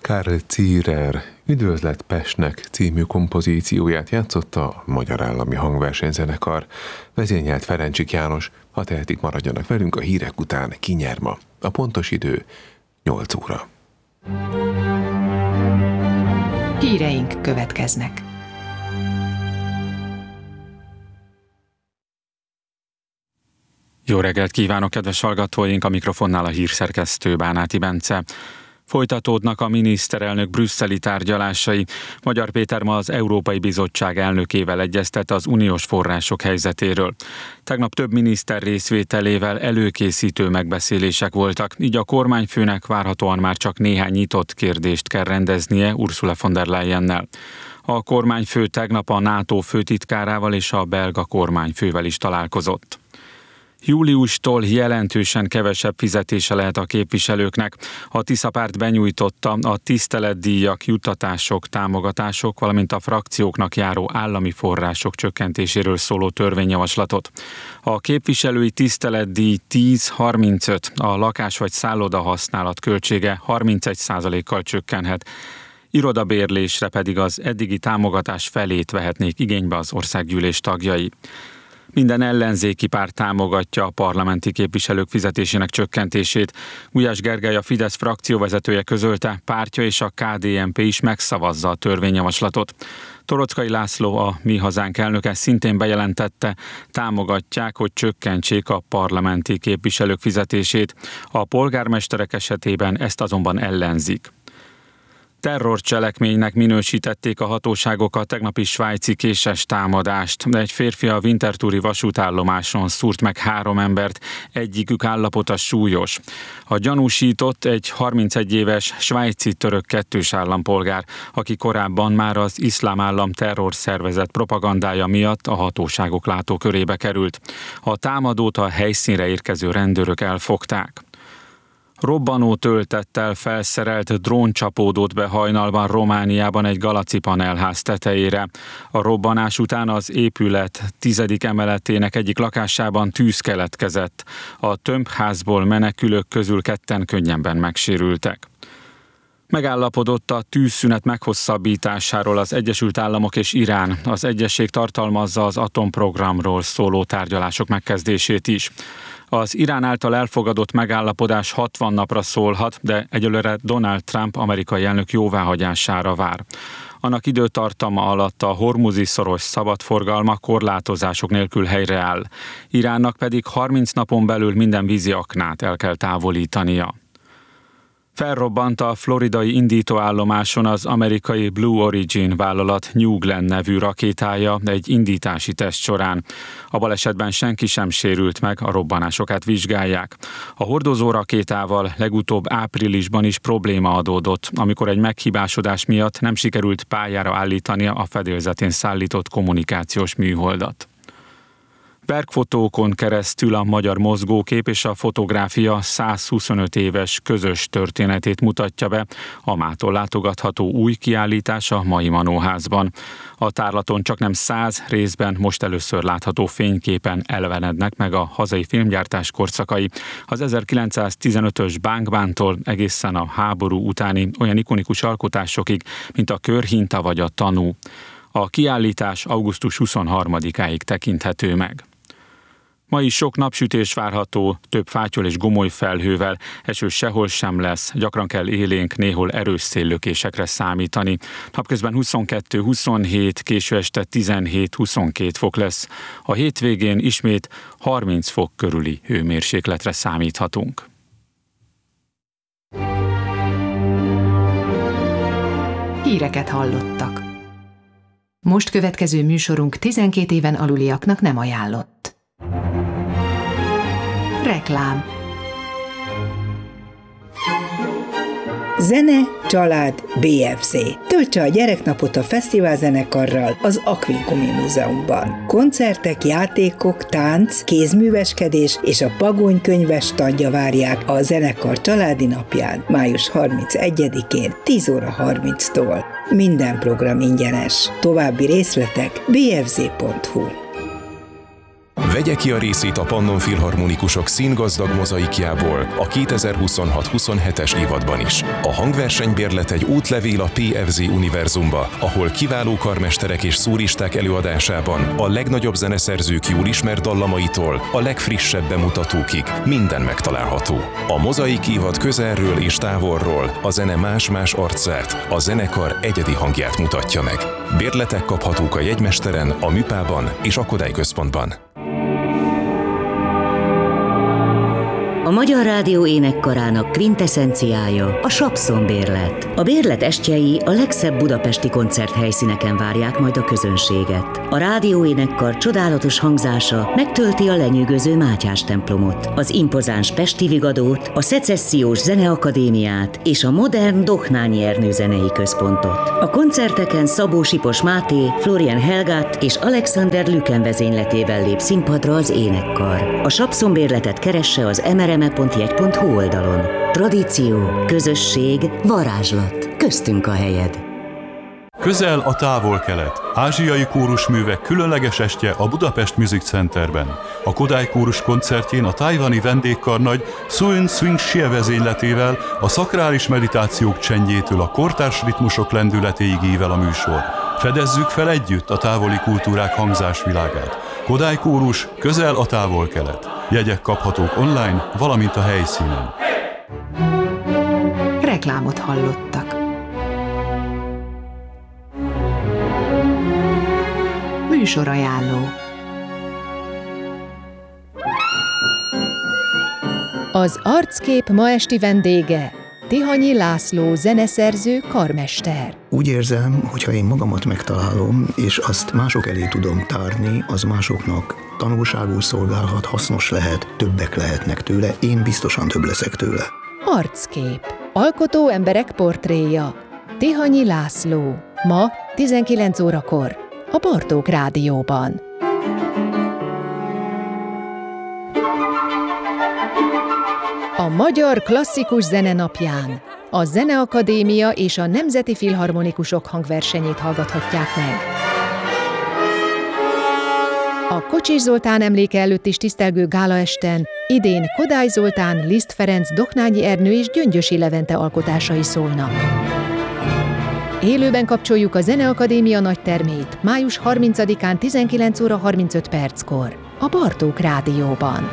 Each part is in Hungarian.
Karl Zierer Üdvözlet Pestnek című kompozícióját játszotta a Magyar Állami Hangversenyzenekar. Vezényelt Ferencsik János. Ha tehetik, maradjanak velünk, a hírek után ki nyer ma. A pontos idő 8 óra. Híreink következnek. Jó reggelt kívánok, kedves hallgatóink! A mikrofonnál a hírszerkesztő Bánáti Bence. Folytatódnak a miniszterelnök brüsszeli tárgyalásai. Magyar Péter ma az Európai Bizottság elnökével egyeztet az uniós források helyzetéről. Tegnap több miniszter részvételével előkészítő megbeszélések voltak, így a kormányfőnek várhatóan már csak néhány nyitott kérdést kell rendeznie Ursula von der Leyennel. A kormányfő tegnap a NATO főtitkárával és a belga kormányfővel is találkozott. Júliustól jelentősen kevesebb fizetése lehet a képviselőknek. A Tisza Párt benyújtotta a tiszteletdíjak, juttatások, támogatások, valamint a frakcióknak járó állami források csökkentéséről szóló törvényjavaslatot. A képviselői tiszteletdíj 10-35, a lakás vagy szálloda használat költsége 31%-kal csökkenhet. Irodabérlésre pedig az eddigi támogatás felét vehetnék igénybe az országgyűlés tagjai. Minden ellenzéki párt támogatja a parlamenti képviselők fizetésének csökkentését. Gulyás Gergely, a Fidesz frakcióvezetője közölte, pártja és a KDNP is megszavazza a törvényjavaslatot. Toroczkai László, a Mi Hazánk elnöke szintén bejelentette, támogatják, hogy csökkentsék a parlamenti képviselők fizetését. A polgármesterek esetében ezt azonban ellenzik. Terrorcselekménynek minősítették a hatóságok a tegnapi svájci késes támadást. Egy férfi a Winterthuri vasútállomáson szúrt meg 3 embert, egyikük állapota súlyos. A gyanúsított egy 31 éves svájci török kettős állampolgár, aki korábban már az Iszlám Állam terrorszervezet propagandája miatt a hatóságok látókörébe került. A támadót a helyszínre érkező rendőrök elfogták. Robbanó töltettel felszerelt drón csapódott be hajnalban Romániában egy Galaci panelház tetejére. A robbanás után az épület 10. emeletének egyik lakásában tűz keletkezett. A tömbházból menekülők közül 2 könnyebben megsérültek. Megállapodott a tűzszünet meghosszabbításáról az Egyesült Államok és Irán. Az egyezség tartalmazza az atomprogramról szóló tárgyalások megkezdését is. Az Irán által elfogadott megállapodás 60 napra szólhat, de egyelőre Donald Trump amerikai elnök jóváhagyására vár. Annak időtartama alatt a Hormuzi-szoros szabadforgalma korlátozások nélkül helyreáll. Iránnak pedig 30 napon belül minden vízi aknát el kell távolítania. Felrobbant a floridai indítóállomáson az amerikai Blue Origin vállalat New Glenn nevű rakétája egy indítási teszt során. A balesetben senki sem sérült meg, a robbanásokat vizsgálják. A hordozó rakétával legutóbb áprilisban is probléma adódott, amikor egy meghibásodás miatt nem sikerült pályára állítania a fedélzetén szállított kommunikációs műholdat. Verkfotókon keresztül a magyar mozgókép és a fotográfia 125 éves közös történetét mutatja be a mától látogatható új kiállítás a Mai Manóházban. A tárlaton csaknem 100 részben most először látható fényképen elevenednek meg a hazai filmgyártás korszakai, az 1915-ös Bánk-Bántól egészen a háború utáni olyan ikonikus alkotásokig, mint a Körhinta vagy a Tanú. A kiállítás augusztus 23-áig tekinthető meg. Ma is sok napsütés várható, több fátyol és gomoly felhővel, eső sehol sem lesz, gyakran kell élénk, néhol erős széllökésekre számítani. Napközben 22-27, késő este 17-22 fok lesz. A hétvégén ismét 30 fok körüli hőmérsékletre számíthatunk. Híreket hallottak. Most következő műsorunk 12 éven aluliaknak nem ajánlott. Reklám. Zene, család, BFC. Töltse a gyereknapot a fesztiválzenekarral az Akvinkumi Múzeumban. Koncertek, játékok, tánc, kézműveskedés és a Pagony könyves standja várják a zenekar családi napján, május 31-én 10 óra 30-tól. Minden program ingyenes. További részletek bfz.hu. Vegye ki a részét a Pannon Filharmonikusok színgazdag mozaikjából a 2026-27-es évadban is. A hangversenybérlet egy útlevél a PFZ univerzumba, ahol kiváló karmesterek és szóristák előadásában a legnagyobb zeneszerzők jól ismert dallamaitól a legfrissebb bemutatókig minden megtalálható. A mozaik évad közelről és távolról a zene más-más arcát, a zenekar egyedi hangját mutatja meg. Bérletek kaphatók a jegymesteren, a Műpában és a Kodály Központban. A Magyar Rádió énekkarának kvinteszenciája a Sapszon bérlet. A bérlet estjei a legszebb budapesti koncerthelyszíneken várják majd a közönséget. A rádió énekkar csodálatos hangzása megtölti a lenyűgöző Mátyás templomot, az impozáns Pesti Vigadót, a Szecessziós Zeneakadémiát és a modern Dohnányi Ernő zenei központot. A koncerteken Szabó Sipos Máté, Florian Helgát és Alexander Lüken vezényletével lép színpadra az énekkar. A Sapszon bérletet keresse az mrme.jegy.hu oldalon. Tradíció, közösség, varázslat. Köztünk a helyed. Közel a távol-kelet. Ázsiai kórusművek különleges estje a Budapest Music Centerben. A Kodály kórus koncertjén a tajvani vendégkarnagy Suen Swing Xie vezényletével, a szakrális meditációk csendjétől a kortárs ritmusok lendületéig ível a műsor. Fedezzük fel együtt a távoli kultúrák hangzásvilágát. Kodály kórus, közel a távol-kelet. Jegyek kaphatók online, valamint a helyszínen. Reklámot hallottak. Műsorajánló. Az Arckép ma esti vendége Tihanyi László zeneszerző, karmester. Úgy érzem, hogyha én magamat megtalálom, és azt mások elé tudom tárni, az másoknak tanulságul szolgálhat, hasznos lehet, többek lehetnek tőle, én biztosan több leszek tőle. Arckép. Alkotó emberek portréja. Tihanyi László. Ma 19 órakor a Bartók Rádióban. A Magyar Klasszikus Zene napján a Zeneakadémia és a Nemzeti Filharmonikusok hangversenyét hallgathatják meg. A Kocsis Zoltán emléke előtt is tisztelgő gálaesten idén Kodály Zoltán, Liszt Ferenc, Dohnányi Ernő és Gyöngyösi Levente alkotásai szólnak. Élőben kapcsoljuk a Zeneakadémia nagytermét május 30-án 19 óra 35 perckor a Bartók Rádióban.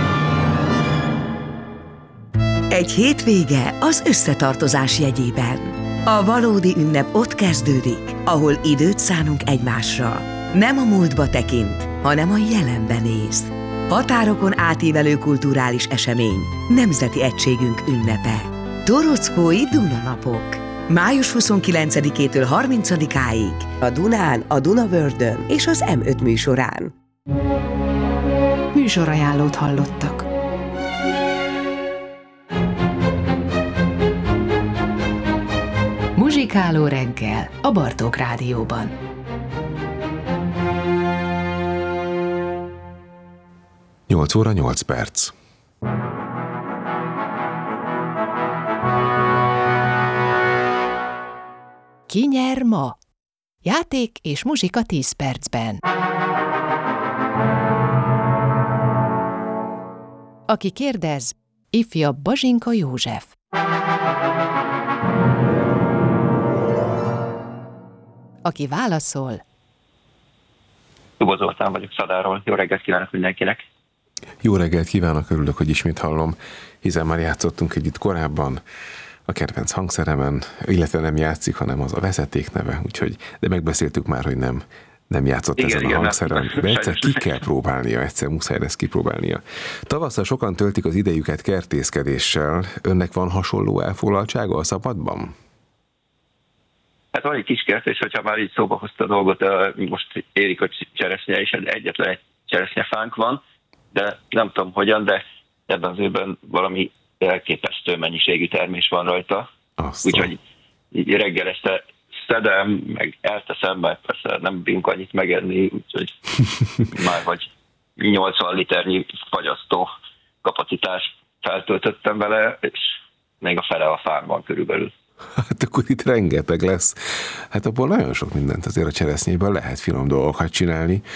Egy hétvége az összetartozás jegyében. A valódi ünnep ott kezdődik, ahol időt szánunk egymásra. Nem a múltba tekint, hanem a jelenbe néz. Határokon átívelő kulturális esemény, nemzeti egységünk ünnepe. Torockói Dunanapok. Május 29-től 30-áig a Dunán, a Dunavördön és az M5 műsorán. Műsorajánlót hallottak. Muzsikáló reggel a Bartók Rádióban. Nyolc óra 8 perc. Ki nyer ma? Játék és muzsika 10 percben. Aki kérdez, ifjabb Bazsinka József. Aki válaszol. Dubó Zoltán vagyok Szadáról. Jó reggelt kívánok mindenkinek! Jó reggelt kívánok, örülök, hogy ismét hallom, hiszen már játszottunk együtt korábban a kedvenc hangszeremen, illetve nem játszik, hanem az a vezetékneve, úgyhogy, de megbeszéltük már, hogy nem játszott ezen a hangszeren, de egyszer ki kell próbálnia, egyszer muszáj lesz kipróbálnia. Tavasszal sokan töltik az idejüket kertészkedéssel, önnek van hasonló elfoglaltsága a szabadban? Hát van egy kis kertés, hogyha már így szóba hozta a dolgot, most érik a cseresznye, és egyetlen egy cseresznyefánk van, de nem tudom hogyan, de ebben az évben valami elképesztő mennyiségű termés van rajta. Úgyhogy így reggel este szedem, meg elteszem, mert persze nem bírunk annyit megenni, úgyhogy már vagy 80 liternyi fagyasztó kapacitást feltöltöttem vele, és még a fele a fán van körülbelül. Hát akkor itt rengeteg lesz. Hát abból nagyon sok mindent azért a cseresznyéből lehet finom dolgokat csinálni.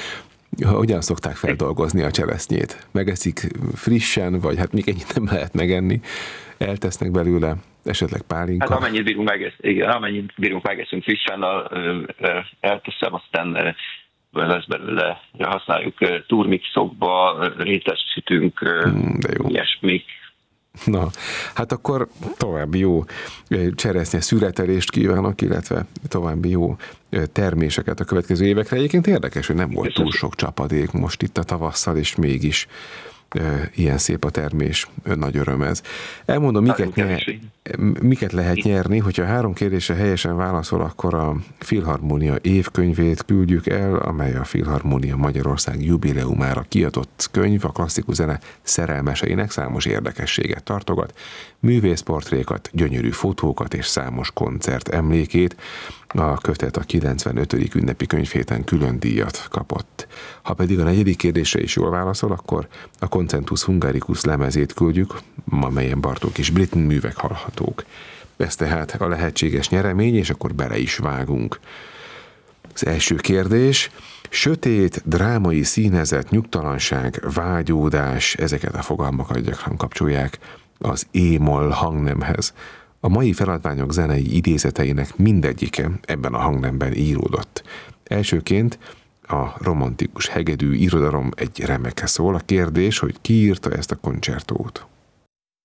Hogyan szokták feldolgozni a cseresznyét? Megeszik frissen, vagy hát még ennyit nem lehet megenni? Eltesznek belőle esetleg pálinka? Hát amennyit bírunk megeszünk frissen, elteszem, aztán lesz belőle, használjuk turmixokba, rétest sütünk, ilyesmik. Na, hát akkor további jó cseresznye szüretelést kívánok, illetve további jó terméseket a következő évekre. Egyébként érdekes, hogy nem volt túl sok csapadék most itt a tavasszal, és mégis ilyen szép a termés, nagy öröm ez. Elmondom, miket lehet nyerni, hogyha 3 kérdésre helyesen válaszol, akkor a Filharmónia évkönyvét küldjük el, amely a Filharmónia Magyarország jubileumára kiadott könyv, a klasszikus zene szerelmeseinek számos érdekességet tartogat, művészportrékat, gyönyörű fotókat és számos koncert emlékét. A kötet a 95. ünnepi könyvhéten külön díjat kapott. Ha pedig a 4. kérdésre is jól válaszol, akkor a Concentus Hungaricus lemezét küldjük, amelyen Bartók és Britten művek hallhatók. Ez tehát a lehetséges nyeremény, és akkor bele is vágunk. Az első kérdés: sötét, drámai színezet, nyugtalanság, vágyódás, ezeket a fogalmakat gyakran kapcsolják az E-moll hangnemhez. A mai feladványok zenei idézeteinek mindegyike ebben a hangnemben íródott. Elsőként a romantikus hegedű irodalom egy remeke szól. A kérdés, hogy ki írta ezt a koncertót?